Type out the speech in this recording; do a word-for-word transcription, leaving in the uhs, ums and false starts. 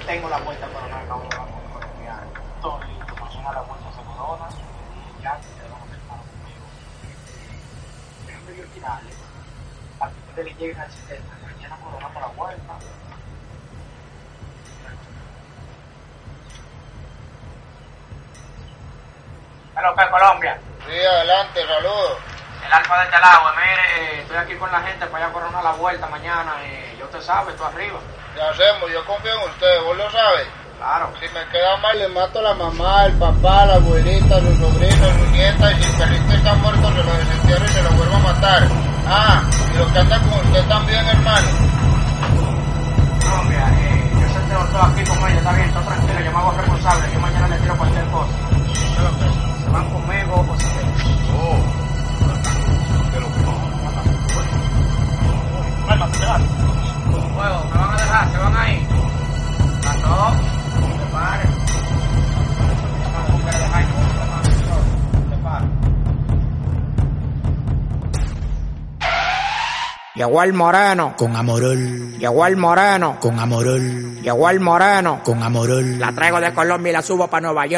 tengo la vuelta para no acabo de la colombiana. Todo listo, mañana la vuelta se corona. Y ya se van a estar conmigo. Déjame ir finales. Para que ustedes le lleguen al setenta. Mañana coronamos la vuelta. Hello, ¿qué Colombia? Sí, adelante, saludos. El Alfa de Telagua, mire, eh, estoy aquí con la gente para allá coronar la vuelta mañana. Eh, ya usted sabe, estoy arriba. ¿Qué hacemos? Yo confío en usted, vos lo sabes. Claro. Si me queda mal, le mato a la mamá, el papá, la abuelita, los sobrinos, sus nietas, y si el perrito está muerto, se lo desentierro y se lo vuelvo a matar. Ah, y lo que anda con usted también, hermano. No, mira, eh, yo se tengo todo aquí con ella, está bien, todo tranquilo, yo me hago responsable, yo mañana le tiro cualquier cosa. Pero que se van conmigo o se ven. Oh, pero no. Cálmate, cálmate. Fuego, me van a dejar, se van ahí. Pasó, se pare. No quiero dejar no, se pare. Llegó el moreno con amorol. Llegó el moreno con amorol. Llegó el moreno con amorol. La traigo de Colombia y la subo para Nueva York.